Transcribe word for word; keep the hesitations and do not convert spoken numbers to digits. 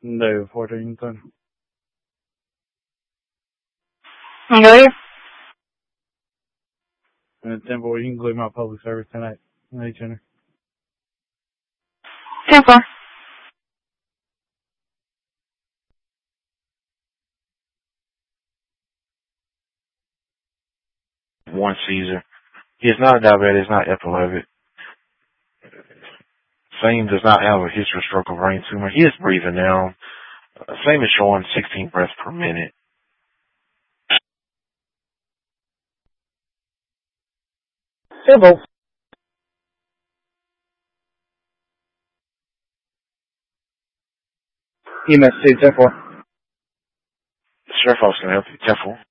No, fourteenton. Go here. And ten four, you can glue my public service tonight. Night center. ten four. One Caesar. He is not diabetic, is not epileptic. Same does not have a history of stroke or brain tumor. He is breathing now. Uh, same is showing sixteen breaths per minute. Civil. E M S two, ten four. Sheriff Officer can help you. ten four.